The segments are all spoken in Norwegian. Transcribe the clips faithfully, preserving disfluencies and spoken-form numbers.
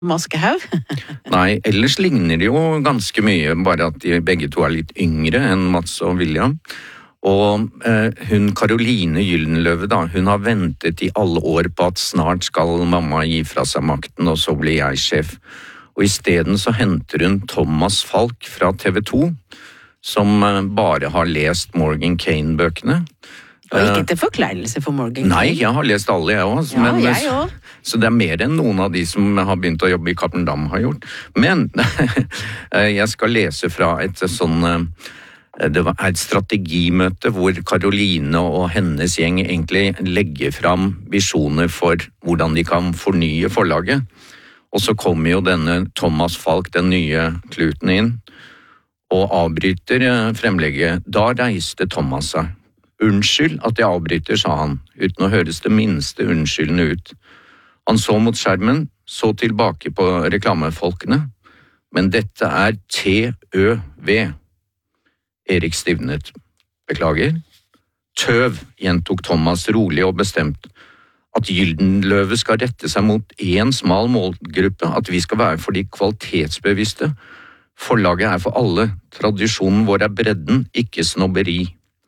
Maskehaug? Nei, ellers ligner de jo ganske mye, bare at de begge to er litt yngre enn Mats og William. Og eh, hun Caroline Gyldenløve da, hun har ventet i alle år på at snart skal mamma gi fra seg makten, og så blir jeg sjef. Og i stedet så henter hun Thomas Falk fra T V to, som eh, bare har lest Morgan Kane-bøkene. Og ikke til forkleinelse for Morgan Kane. Nei, jeg har lest alle, jeg også. Ja, men, jeg også. Så det er mer enn noen av de som har begynt å jobbe i Cappelen Damm har gjort. Men jeg skal lese fra et sånn, det var et strategimøte hvor Caroline og hennes gjeng egentlig legger fram visjoner for hvordan de kan fornye forlaget. Og så kommer jo denne Thomas Falk, den nye kluten inn, og avbryter fremlegget. Da reiste Thomas seg. Unnskyld at jeg avbryter, sa han, uten å høres det minste unnskyldende ut. Han så mot skjermen, så tilbake på reklamefolkene, men dette er T Ø V. Erik stivnet. Beklager. Tøv, gjentok Thomas rolig og bestemt. At Gyldenløve skal rette seg mot en smal målgruppe, at vi skal være for de kvalitetsbevisste. Forlaget er for alle. Tradisjonen vår er bredden, ikke snobberi.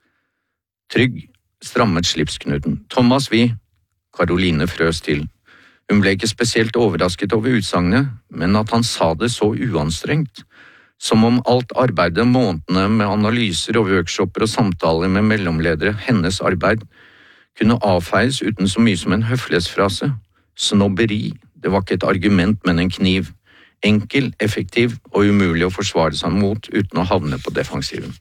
Trygg strammet slipsknuten. Thomas, vi. Caroline frøs til. Hun ble ikke spesielt overrasket over utsagnet, men at han sa det så uanstrengt. Som om alt arbeidet, månedene med analyser og workshoper og samtaler med mellomledere, hennes arbeid, kunne avfeies uten så mye som en høflighetsfrase. Snobberi, det var ikke et argument, men en kniv. Enkel, effektiv og umulig å forsvare seg mot uten å havne på defensiven.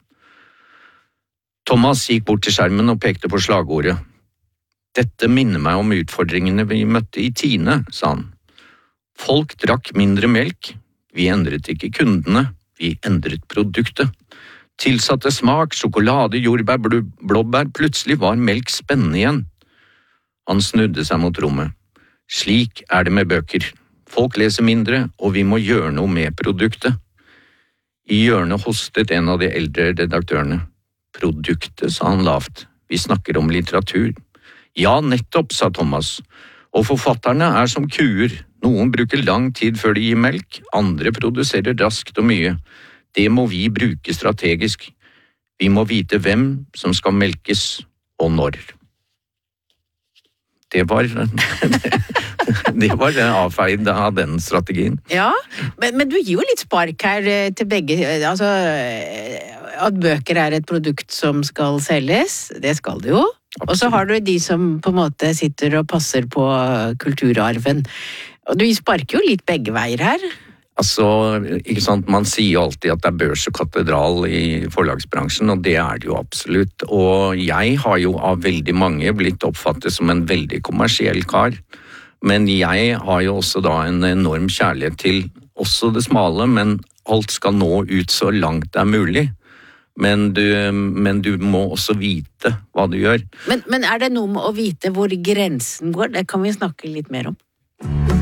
Thomas gikk bort til skjermen og pekte på slagordet. Dette minner meg om utfordringene vi møtte i Tine, sa han. Folk drakk mindre melk. Vi endret ikke kundene, vi endret produktet. Tilsatte smak, sjokolade, jordbær, blåbær, plutselig var melk spennende igjen. Han snudde seg mot rommet. Slik er det med bøker. Folk leser mindre, og vi må gjøre noe med produktet. I hjørnet hostet en av de eldre redaktørene. Produktet, sa han lavt. Vi snakker om litteratur. Ja, nettopp, sa Thomas. Og forfatterne er som kuer. Noen bruker lang tid før de gir melk, andre produserer raskt og mye. Det må vi bruke strategisk. Vi må vite hvem som skal melkes, og når. Det var... Det var avfeid av den strategien. Ja, men, men du gir jo litt spark her til begge. Altså, at bøker er et produkt som skal selges, det skal det jo. Absolutt. Og så har du de som på en måte sitter og passer på kulturarven. Og du sparker jo litt begge veier her. Altså, ikke sant, man sier jo alltid at det er børs og katedral i forlagsbransjen, og det er det jo absolutt. Og jeg har jo av veldig mange blitt oppfattet som en veldig kommersiell kar. Men jeg har jo også da en enorm kjærlighet til også det smale, men alt skal nå ut så langt det er mulig. Men du, men du må også vite hva du gjør. Men, men er det noe med å vite hvor grensen går? Det kan vi snakke litt mer om.